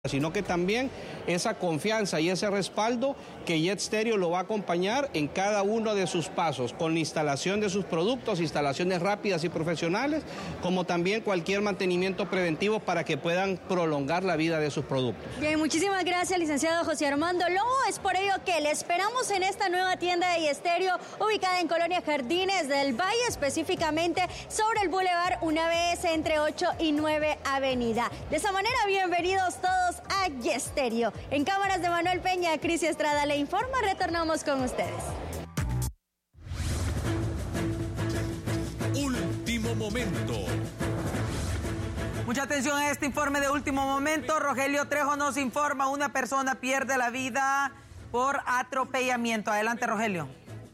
sino que también esa confianza y ese respaldo que Jet Stereo lo va a acompañar en cada uno de sus pasos, con la instalación de sus productos, instalaciones rápidas y profesionales, como también cualquier mantenimiento preventivo para que puedan prolongar la vida de sus productos. Bien, muchísimas gracias, licenciado José Armando Lobo. Es por ello que le esperamos en esta nueva tienda de Jet Stereo, ubicada en Colonia Jardines del Valle, específicamente sobre el Boulevard Una vez entre 8 y 9 Avenida. De esa manera, bienvenidos todos a Jet Stereo. En cámaras de Manuel Peña, Cris Estrada le informa. Retornamos con ustedes. Último momento. Mucha atención a este informe de último momento. Rogelio Trejo nos informa, una persona pierde la vida por atropellamiento. Adelante, Rogelio.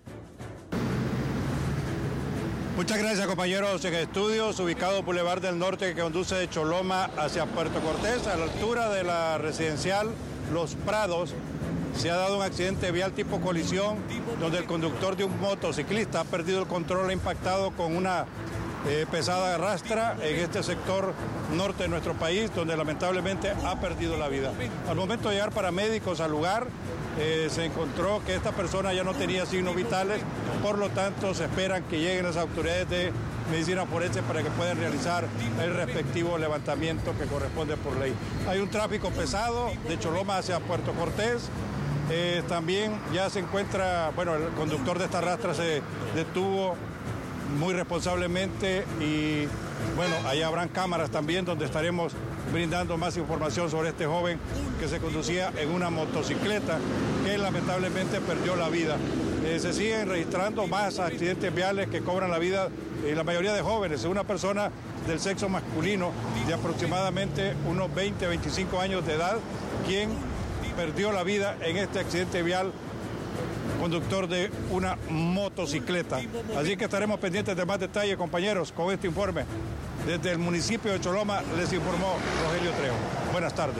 Muchas gracias, compañeros en estudios, ubicado Boulevard del Norte que conduce de Choloma hacia Puerto Cortés, a la altura de la residencial Los Prados. Se ha dado un accidente vial tipo colisión, donde el conductor de un motociclista ha perdido el control, ha impactado con una pesada arrastra en este sector norte de nuestro país, donde lamentablemente ha perdido la vida. Al momento de llegar paramédicos al lugar, se encontró que esta persona ya no tenía signos vitales, por lo tanto se esperan que lleguen las autoridades de medicina forense para que puedan realizar el respectivo levantamiento que corresponde por ley. Hay un tráfico pesado de Choloma hacia Puerto Cortés. También ya se encuentra, el conductor de esta rastra se detuvo muy responsablemente y ahí habrán cámaras también donde estaremos brindando más información sobre este joven que se conducía en una motocicleta que lamentablemente perdió la vida. Se siguen registrando más accidentes viales que cobran la vida, la mayoría de jóvenes. Una persona del sexo masculino de aproximadamente unos 20, 25 años de edad, quien perdió la vida en este accidente vial, conductor de una motocicleta. Así que estaremos pendientes de más detalles, compañeros, con este informe. Desde el municipio de Choloma les informó Rogelio Trejo. Buenas tardes.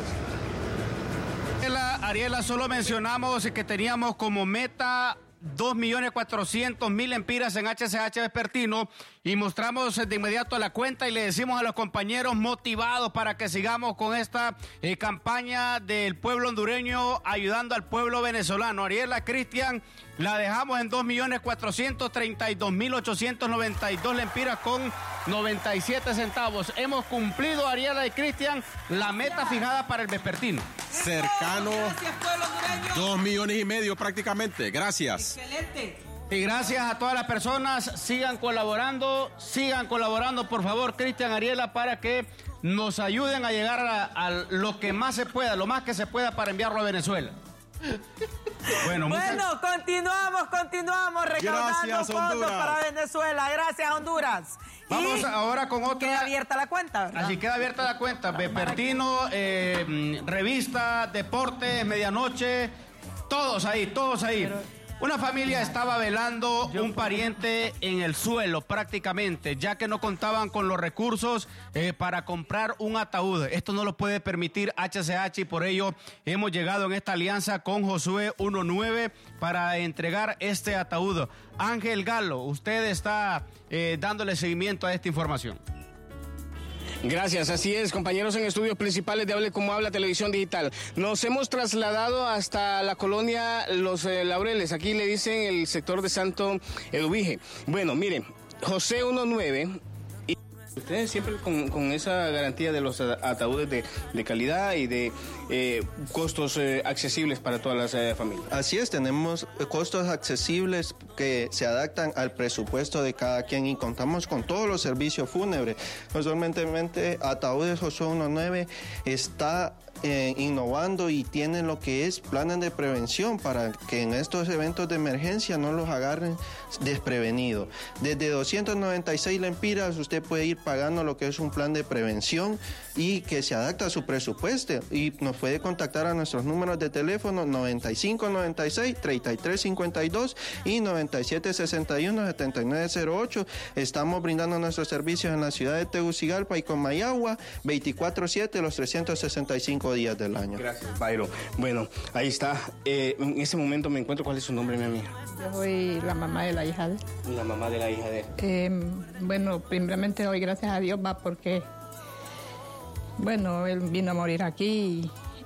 Ariela, solo mencionamos que teníamos como meta 2.400.000 lempiras en HCH Vespertino y mostramos de inmediato la cuenta y le decimos a los compañeros motivados para que sigamos con esta campaña del pueblo hondureño ayudando al pueblo venezolano. Ariela, Cristian, la dejamos en 2.432.892 lempiras con 97 centavos. Hemos cumplido, Ariela y Cristian, la meta fijada para el vespertino. Cercano, 2,5 millones prácticamente. Gracias. Excelente. Y gracias a todas las personas, sigan colaborando, por favor, Cristian, Ariela, para que nos ayuden a llegar a lo que más se pueda, lo más que se pueda para enviarlo a Venezuela. Continuamos recaudando fondos para Venezuela. Gracias, Honduras. Vamos ahora con otra. Queda abierta la cuenta, ¿verdad? Así queda abierta la cuenta. Vespertino, revista, deportes, medianoche, todos ahí. Una familia estaba velando un pariente en el suelo prácticamente, ya que no contaban con los recursos para comprar un ataúd. Esto no lo puede permitir HCH y por ello hemos llegado en esta alianza con Josué 19 para entregar este ataúd. Ángel Galo, usted está dándole seguimiento a esta información. Gracias, así es, compañeros en estudios principales de Hable Como Habla Televisión Digital. Nos hemos trasladado hasta la colonia Los Laureles, aquí le dicen el sector de Santo Eduvige. Bueno, miren, José 19... Ustedes siempre con esa garantía de los ataúdes de calidad y de costos accesibles para todas las familias. Así es, tenemos costos accesibles que se adaptan al presupuesto de cada quien y contamos con todos los servicios fúnebres. Usualmente Ataúdes Josué 19 está innovando y tienen lo que es planes de prevención para que en estos eventos de emergencia no los agarren desprevenidos. Desde 296 lempiras usted puede ir pagando lo que es un plan de prevención y que se adapta a su presupuesto y nos puede contactar a nuestros números de teléfono 9596-3352 y 9761-7908. Estamos brindando nuestros servicios en la ciudad de Tegucigalpa y Comayagua 24/7 los 365 días del año. Gracias, Byron. Bueno, ahí está. En ese momento me encuentro. ¿Cuál es su nombre, mi amiga? Yo soy la mamá de la hija de él. La mamá de la hija de él. Primeramente doy gracias a Dios, porque él vino a morir aquí